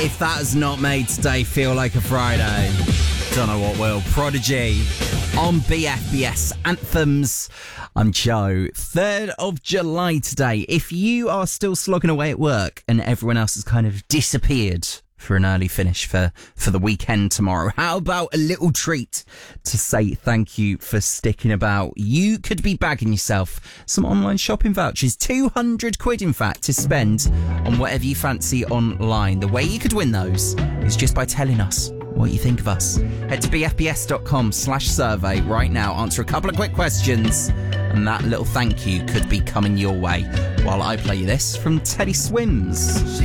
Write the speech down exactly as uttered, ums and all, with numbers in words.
If that has not made today feel like a Friday, don't know what will. Prodigy on B F B S Anthems. I'm Joe. third of July today. If you are still slogging away at work and everyone else has kind of disappeared for an early finish for, for the weekend tomorrow, how about a little treat to say thank you for sticking about? You could be bagging yourself some online shopping vouchers, two hundred quid in fact, to spend on whatever you fancy online. The way you could win those is just by telling us what you think of us. Head to bfbs.com slash survey right now, answer a couple of quick questions, and that little thank you could be coming your way while I play you this from Teddy Swims.